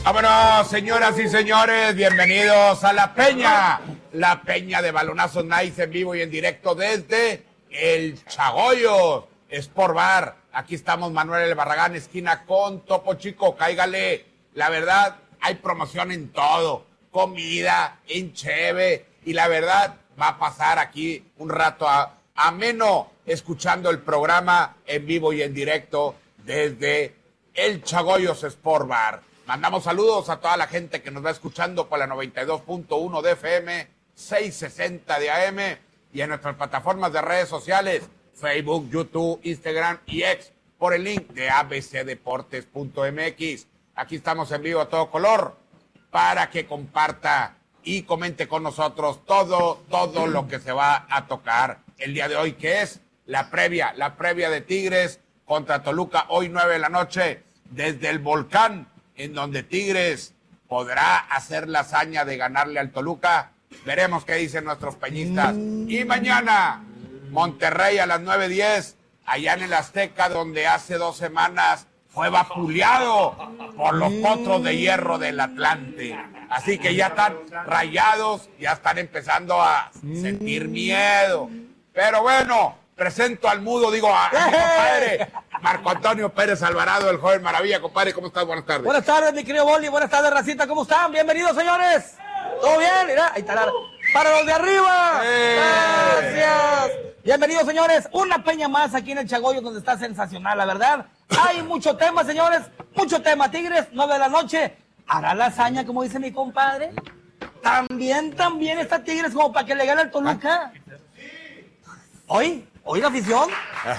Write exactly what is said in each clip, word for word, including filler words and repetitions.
Vámonos, señoras y señores, bienvenidos a La Peña, la Peña de Balonazos Nice en vivo y en directo desde el Chagoyos Sport Bar. Aquí estamos, Manuel El Barragán, esquina con Topo Chico, cáigale. La verdad, hay promoción en todo, comida, en cheve, y la verdad, va a pasar aquí un rato a, ameno escuchando el programa en vivo y en directo desde el Chagoyos Sport Bar. Mandamos saludos a toda la gente que nos va escuchando por la noventa y dos punto uno de F M, seiscientos sesenta de A M y en nuestras plataformas de redes sociales, Facebook, YouTube, Instagram y X, por el link de a b c deportes punto m x. Aquí estamos en vivo a todo color para que comparta y comente con nosotros todo, todo lo que se va a tocar el día de hoy, que es la previa, la previa de Tigres contra Toluca, hoy nueve de la noche, desde el Volcán, en donde Tigres podrá hacer la hazaña de ganarle al Toluca. Veremos qué dicen nuestros peñistas. Y mañana, Monterrey a las nueve diez, allá en el Azteca, donde hace dos semanas fue vapuleado por los potros de hierro del Atlante. Así que ya están rayados, ya están empezando a sentir miedo. Pero bueno, presento al mudo, digo, a, a mi compadre Marco Antonio Pérez Alvarado, el joven maravilla. Compadre, ¿cómo estás? Buenas tardes. Buenas tardes, mi querido Boli. Buenas tardes, racita. ¿Cómo están? Bienvenidos, señores. ¿Todo bien? Mira, ahí está la... Para los de arriba. ¡Eh! Gracias. Bienvenidos, señores. Una peña más aquí en el Chagoyos, donde está sensacional, la verdad. Hay mucho tema, señores. Mucho tema. Tigres, nueve de la noche. ¿Hará la hazaña, como dice mi compadre? También, también está Tigres como para que le gane al Toluca. ¿Hoy? ¿Hoy la afición?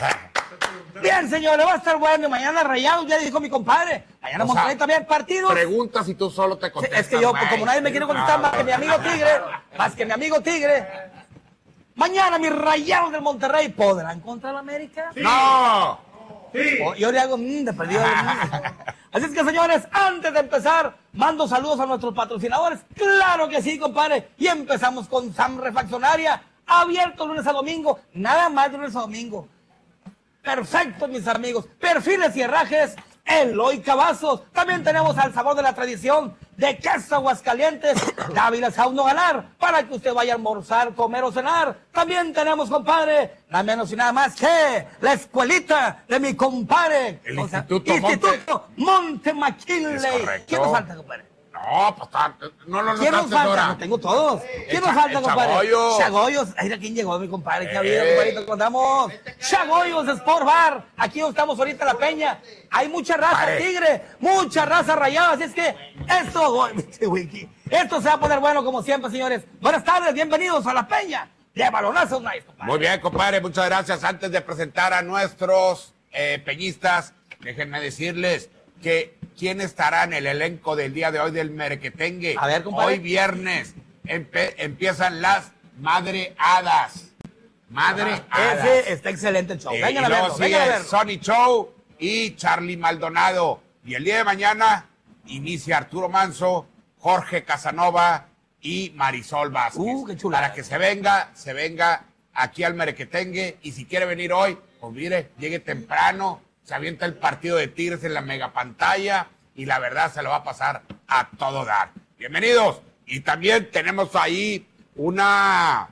Bien, señores, va a estar bueno. Mañana Rayados, ya dijo mi compadre. Mañana Monterrey también partidos. Preguntas y tú solo te contestas. Es que yo, como nadie me quiere contestar no, más que mi amigo Tigre, más que mi amigo Tigre. Mañana mis Rayados del Monterrey podrán contra el América. Sí. ¡No! Sí. Oh, yo le hago mmm, de perdido. Así es que, señores, antes de empezar, mando saludos a nuestros patrocinadores. Claro que sí, compadre. Y empezamos con Sam Refaccionaria. Abierto lunes a domingo, nada más de lunes a domingo. Perfecto, mis amigos. Perfiles y herrajes, Eloy Cavazos. También tenemos al sabor de la tradición de Queso Aguascalientes, Dávila Sauno Ganar, para que usted vaya a almorzar, comer o cenar. También tenemos, compadre, nada menos y nada más que la escuelita de mi compadre. El o sea, Instituto, Instituto Monte, Monte McKinley. ¿Quién nos falta, compadre? No, pues no lo ¿Quién nos falta? ahora. No tengo todos. ¿Quién nos falta, compadre? Chagoyos. Chagoyos. Mira quién llegó, mi compadre. ¿Qué ha habido, Eh. compadrito? ¿Cómo andamos? Chagoyos Sport Bar. Aquí donde estamos ahorita en La Peña. Hay mucha raza Pare. tigre, mucha raza rayada. Así es que esto, esto se va a poner bueno como siempre, señores. Buenas tardes, bienvenidos a La Peña de Balonazos Nice, compadre. Muy bien, compadre, muchas gracias. Antes de presentar a nuestros eh, peñistas, déjenme decirles que quién estará en el elenco del día de hoy del Merequetengue. A ver, compadre. Hoy viernes empe- empiezan las Madre Hadas. Madre Ah, Hadas. ese está excelente el show. Eh, Vengan y a luego verlo, vengan a sigue verlo. Sonny Show y Charlie Maldonado. Y el día de mañana inicia Arturo Manso, Jorge Casanova y Marisol Vázquez. Uh, qué chulada. Para que se venga, se venga aquí al Merequetengue. Y si quiere venir hoy, pues mire, llegue temprano, se avienta el partido de Tigres en la megapantalla y la verdad se lo va a pasar a todo dar. Bienvenidos. Y también tenemos ahí una,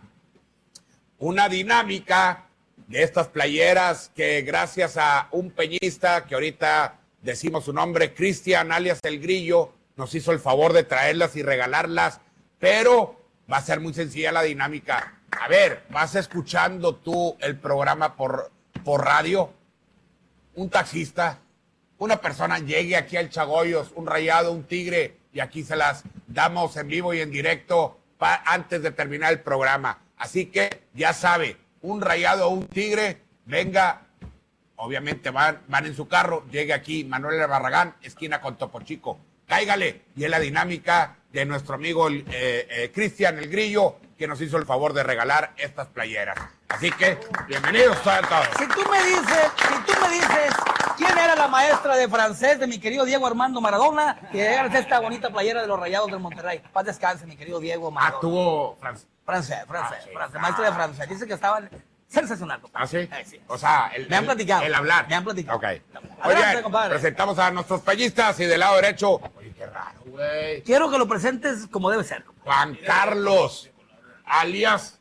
una dinámica de estas playeras que gracias a un peñista que ahorita decimos su nombre, Cristian alias El Grillo, nos hizo el favor de traerlas y regalarlas, pero va a ser muy sencilla la dinámica. A ver, vas escuchando tú el programa por, por radio, un taxista, una persona llegue aquí al Chagoyos, un Rayado, un Tigre, y aquí se las damos en vivo y en directo pa- antes de terminar el programa. Así que ya sabe, un Rayado o un Tigre, venga, obviamente van, van en su carro, llegue aquí Manuel Barragán, esquina con Topo Chico, cáigale, y es la dinámica de nuestro amigo eh, eh, Cristian El Grillo, que nos hizo el favor de regalar estas playeras. Así que, bienvenidos a todos. Si tú me dices, si tú me dices quién era la maestra de francés de mi querido Diego Armando Maradona, que era esta bonita playera de los Rayados del Monterrey. Paz descanse, mi querido Diego Ah, Maradona. tuvo Fran- Francés, francés, Ah, sí. francés, maestro de francés. Dice que estaban sensacional, compadre. ¿Ah, sí? Eh, sí. O sea, el, Me han el- platicado. el hablar. Me han platicado. Ok. Adelante, Oye, compadre. presentamos a nuestros peñistas y del lado derecho. Oye, qué raro, güey. Quiero que lo presentes como debe ser, compadre. Juan Carlos, alias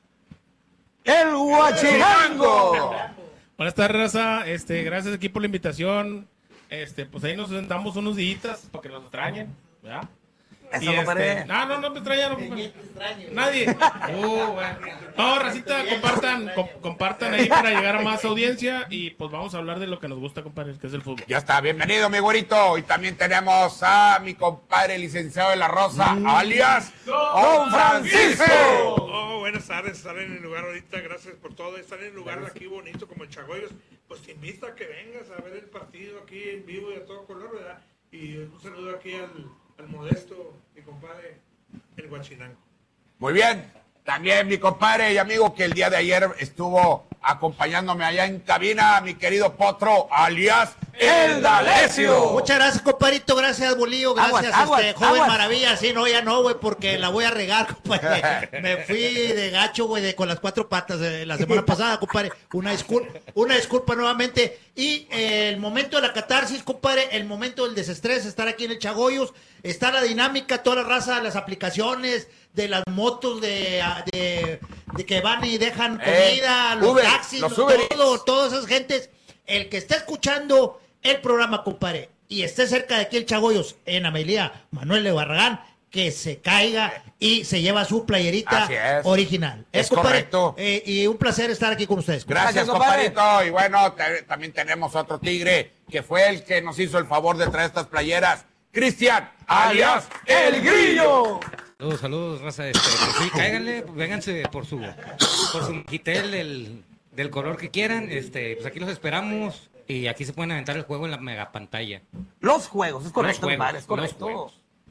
El Huachinango. Buenas tardes, raza. Este, gracias aquí por la invitación. Este, pues ahí nos sentamos unos días para que nos extrañen, ¿verdad? Eso, Y, compadre. este, no, no, no me extraña, no, compadre. Nadie. Uh, bueno. No, racita, compartan, com- compartan ahí para llegar a más audiencia y pues vamos a hablar de lo que nos gusta, compadre, que es el fútbol. Ya está, bienvenido mi güerito. Y también tenemos a mi compadre licenciado de la Rosa, Mm. alias Don Francisco. Oh, buenas tardes, están en el lugar ahorita, gracias por todo, están en el lugar aquí bonito como en Chagoyos, pues te invito a que vengas a ver el partido aquí en vivo y a todo color, ¿verdad? Y un saludo aquí al, al modesto, mi compadre, el Huachinango. Muy bien. También mi compadre y amigo que el día de ayer estuvo acompañándome allá en cabina, mi querido Potro, alias El D'Alessio. Muchas gracias, compadrito. Gracias, Bolillo. Gracias, Aguas, aguas, este, joven aguas. maravilla. Sí, no, ya no, güey, porque la voy a regar, compadre. Me fui de gacho, güey, de, con las cuatro patas eh, la semana pasada, compadre. Una disculpa, una disculpa nuevamente. Y eh, el momento de la catarsis, compadre, el momento del desestrés, estar aquí en el Chagoyos. Está la dinámica, toda la raza, las aplicaciones, de las motos, de, de, de que van y dejan comida, Eh, los Uber, taxis, los lo- Uber todo, Eats. todas esas gentes. El que está escuchando el programa, compadre, y esté cerca de aquí el Chagoyos, en Amelia Manuel de Barragán, que se caiga y se lleva su playerita Así es. original. Es compadre, correcto. eh, y un placer estar aquí con ustedes. Gracias, Gracias, compadre. compadrito. Y bueno, te- también tenemos otro tigre que fue el que nos hizo el favor de traer estas playeras. Cristian, alias El Grillo. Saludos, saludos, raza. Este, pues sí, cáiganle, pues, vénganse por su, por su Gitel del, del color que quieran. Este, pues aquí los esperamos y aquí se pueden aventar el juego en la mega pantalla. Los juegos, es correcto, juegos, compadre, es los correcto. juegos.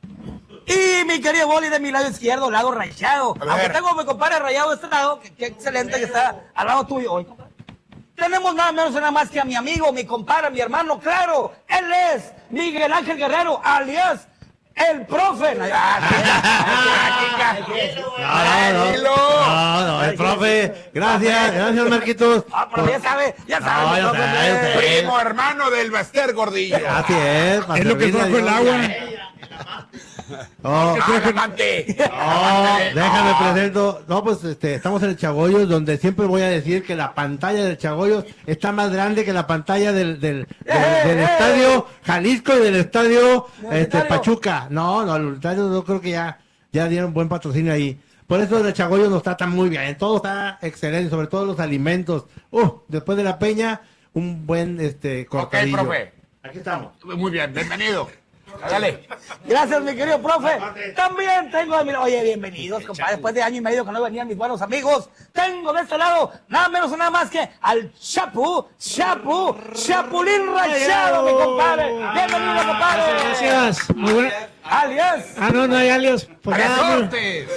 Y mi querido Boli de mi lado izquierdo, lado rayado. A ver. Aunque tengo a mi compadre rayado de este lado, que, que excelente que está al lado tuyo hoy, compadre. Tenemos nada menos y nada más que a mi amigo, mi compadre, mi hermano, claro. Él es Miguel Ángel Guerrero, alias el profe. Ah, Tranquilo. No, no, el profe. Gracias, gracias, Marquitos. Ah, pero ya sabe, ya sabe. No, mi ya profe, sabe, hombre. usted. Primo hermano del Baster Gordillo. Así es. para Es lo que servirle a trajo el Dios. agua. Oh, Ah, el amante. oh, déjame Ah. presento. No, pues este, estamos en el Chagoyos, donde siempre voy a decir que la pantalla del Chagoyos está más grande que la pantalla del, del, del, ¡Eh, del eh! estadio Jalisco y del estadio Del este, estadio. Pachuca. No, no, el estadio yo creo que ya, ya dieron buen patrocinio ahí. Por eso el Chagoyos nos trata muy bien. Todo está excelente, sobre todo los alimentos. Uh, después de la peña, un buen este Ok, cortadillo. profe. Aquí estamos. Muy bien, bienvenido. Dale. Gracias, mi querido profe. También tengo a mi... Oye, bienvenidos, compadre. Después de año y medio que no venían mis buenos amigos, tengo de este lado nada menos y nada más que al Chapu, Chapu, Chapulín Rayado, mi compadre. Bienvenido, compadre. Gracias, muy buena. Alias. Ah, no, no hay alias. Pues nada, muy- Resortes.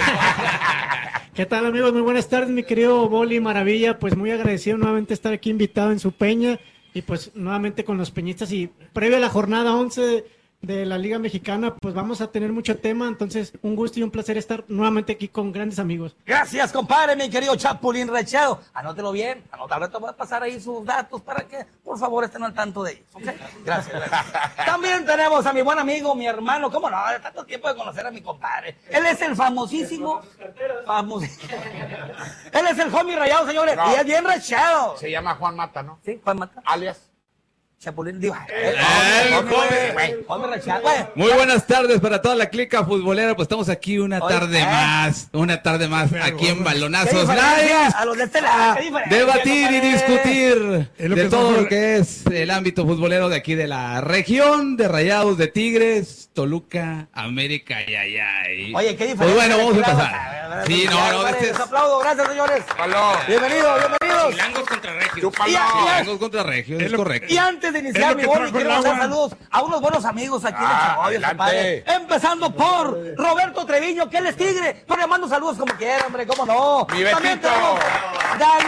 ¿Qué tal, amigos? Muy buenas tardes, mi querido Boli Maravilla. Pues muy agradecido nuevamente estar aquí invitado en su peña y pues nuevamente con los peñistas y previo a la jornada once de la Liga Mexicana, pues vamos a tener mucho tema, entonces un gusto y un placer estar nuevamente aquí con grandes amigos. Gracias, compadre, mi querido Chapulín Rayado. Anótelo bien. Anótalo, te voy a pasar ahí sus datos para que, por favor, estén al tanto de ellos. ¿Ok? Gracias, gracias. También tenemos a mi buen amigo, mi hermano. ¿Cómo no? De tanto tiempo de conocer a mi compadre. Él es el famosísimo. Famosísimo. Él es el homie Rayado, señores. No. Y es bien rayado. Se llama Juan Mata, ¿no? Sí, Juan Mata. Alias. Chapulín, digo. Eh, homie, güey. güey, homie rayado, güey. Muy buenas tardes para toda la clica futbolera, pues estamos aquí una Oye, tarde ¿eh? más, una tarde más aquí en ¿Qué Balonazos diferencia Live. a los de este lado? ¿Qué diferencia, Debatir y compadre? discutir Es lo de que todo somos- lo que es el ámbito futbolero de aquí de la región, de Rayados, de Tigres, Toluca, América, y ay, ay. Oye, qué diferencia. Pues bueno, vamos a de este lado. empezar. Sí, no, no, este Les es aplaudo, gracias, señores. Palo. Bienvenidos, bienvenidos. Chilangos contra Regios. Chúpalo. Y a- y a- Chilangos contra Regios, es lo- correcto. Y antes de Es iniciar lo mi que boli, trajo quiero el mandar agua. saludos a unos buenos amigos aquí en el Ah, Chagoyos, adelante. compadre. Empezando por Roberto Treviño, que él es tigre, pero le mando saludos como quiera, hombre, cómo no. Mi También Betito. tenemos Daniel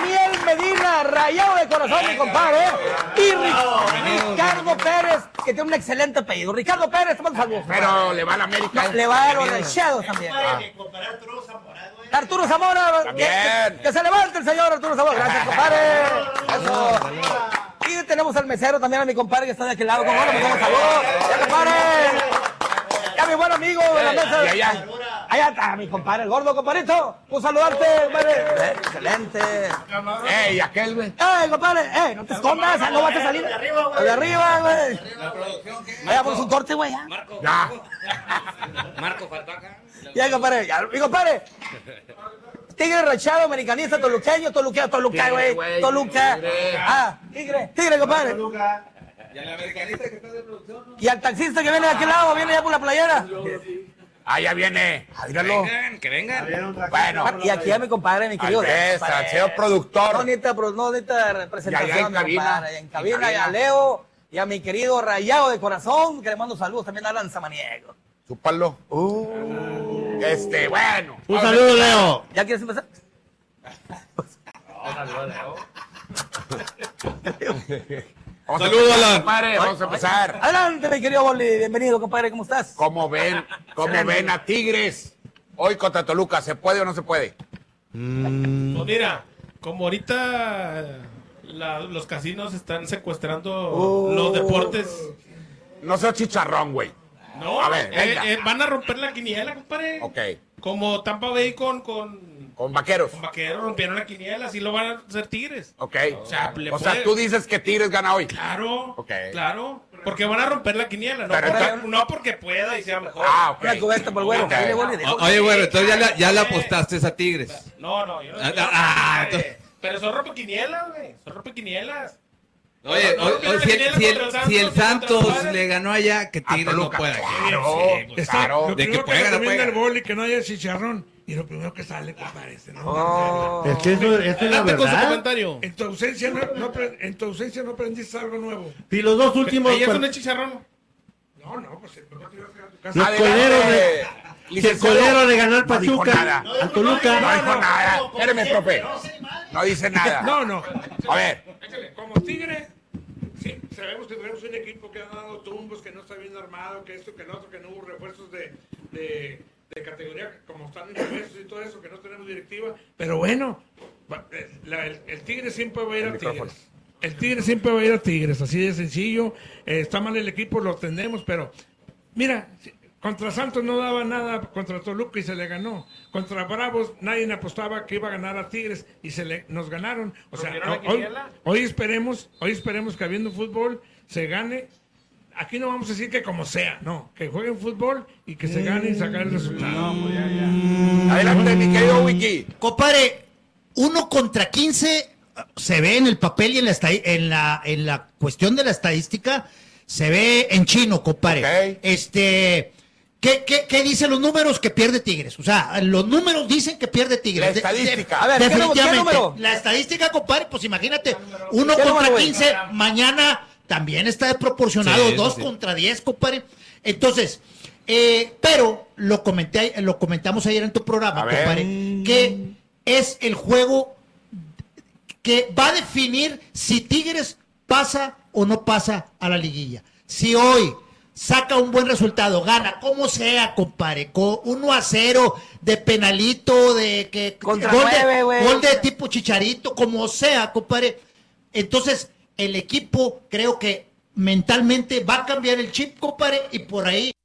Medina, Rayado de corazón, mi compadre. Y Ri- Ricardo Pérez, que tiene un excelente apellido. Ricardo Pérez, te mando saludos. Pero le va a la América. Le va a los Rayados también. Arturo Zamora, que, que- que se levante el señor Arturo Zamora. Gracias, compadre. Eso. Y tenemos al mesero también, a mi compadre que está de aquel lado. Con ahora, mandamos saludos. Ya, compadre. Ya, mi buen amigo de la mesa. Y allá. Allá está mi compadre, el gordo, compadrito. Un saludarte, compadre. Eh, excelente. Ey, aquel, güey. ¡Eh, compadre! ¡Eh, no te escondas! ¡No vas a salir! ¡De arriba, güey! ¡De arriba, güey! Vaya, por su corte, güey, ya. Ya. Marco faltó acá. Ya, compadre, ya. Mi compadre. Tigre Rachado, americanista, toluqueño, toluqueño, Toluca, Tigre, güey. güey, Toluca. tigre. Ah, tigre, tigre, compadre. Y al americanista que está de producción, ¿no? Y al taxista que viene de aquel lado, viene ya por la playera. Ah, ya viene. Que Míralo. vengan, que vengan. Bueno. Y aquí a mi compadre, mi querido. Andrés, compadre. al señor productor. No necesita, pro- no necesita representación. Y allá en mi cabina. compadre. En cabina, En cabina. y a Leo, y a mi querido Rayado de corazón, que le mando saludos también a Alan Samaniego. Chúpalo. Uh. Este, bueno. Un Vamos a saludo, empezar. Leo. ¿Ya quieres empezar? Vamos a Saludos, empezar, Alan. compadre, vamos a empezar. Adelante, mi querido Boli. Bienvenido, compadre. ¿Cómo estás? ¿Cómo ven? ¿Cómo ven a Tigres? Hoy contra Toluca, ¿se puede o no se puede? Pues mira, como ahorita la- los casinos están secuestrando Oh. los deportes. No sea chicharrón, güey. No, A ver, eh, venga. eh, van a romper la quiniela, compadre. Ok. Como Tampa Bay con, con, Con vaqueros. con Vaqueros rompieron la quiniela, así lo van a hacer Tigres. Ok. O sea, le O sea, puede- tú dices que Tigres gana hoy. Claro, Ok. claro. Porque van a romper la quiniela, no, Pero porque, entonces- no porque pueda y sea mejor. Ah, ok. Una cubeta por el güero. Ok. Dale, Boli, deja- O- Oye, bueno, entonces ya, la- ya le apostaste a Tigres. No, no, yo no. Ah, yo no- ah, compadre. Pero son rompequinielas, güey. Son rompequinielas. Oye, No, no, o- no, o no, si, el, no, si, el, contra el si el Santos, Santos contra el le ganó allá, que A Tigres no Toluca. pueda. Claro, Sí, pues, Está- claro. Lo De que primero que pueda, no recomienda pueda. el boli, que no haya chicharrón. Y lo primero que sale, compadre, este, ¿no? Oh. Es que eso, eso es la Adelante con su verdad. comentario. En tu ausencia no, no apre- en tu ausencia no aprendiste algo nuevo. Y los dos últimos. Ahí es pues, un chicharrón. No, no, pues el mejor te ibas a quedar en tu casa. Los Adelante, coleros de- que el licenciado. colero le ganó al No dijo Pachuca, nada. al Toluca. No dijo nada. Espéreme, profe. No dice nada. No, no. A ver. Échale, como Tigre, sí, sabemos que tenemos un equipo que ha dado tumbos, que no está bien armado, que esto, que el otro, que no hubo refuerzos de, de, de categoría, como están en refuerzos y todo eso, que no tenemos directiva. Pero bueno, va- eh, la- el, el Tigre siempre va a ir a Tigres. El Tigre siempre va a ir a Tigres, así de sencillo. Eh, está mal el equipo, lo tenemos, pero mira, si- contra Santos no daba nada, contra Toluca y se le ganó. Contra Bravos nadie apostaba que iba a ganar a Tigres y se le nos ganaron. O sea, ¿Rompieron la hoy, quiniela? hoy esperemos, hoy esperemos que habiendo fútbol se gane. Aquí no vamos a decir que como sea, no, que jueguen fútbol y que se gane y sacar el resultado. Adelante, mi querido Wiki. Compadre, uno contra quince se ve en el papel y en la, esta- en la, en la cuestión de la estadística, se ve en chino, compadre. Ok. Este, ¿qué, qué, qué dicen los números que pierde Tigres? O sea, los números dicen que pierde Tigres. La De- estadística. de- A ver, ¿qué número- qué definitivamente. número? La estadística, compadre, pues imagínate, uno ¿Qué contra número, güey? quince, mañana también está desproporcionado, Sí, eso dos sí. contra diez, compadre. Entonces, eh, pero lo comenté, lo comentamos ayer en tu programa, A ver. compadre, que es el juego que va a definir si Tigres pasa o no pasa a la liguilla. Si hoy saca un buen resultado, gana, como sea, compadre, con uno a cero de penalito, de que Contra gol, nueve, de, güey. gol de tipo Chicharito, como sea, compadre. Entonces, el equipo creo que mentalmente va a cambiar el chip, compadre, y por ahí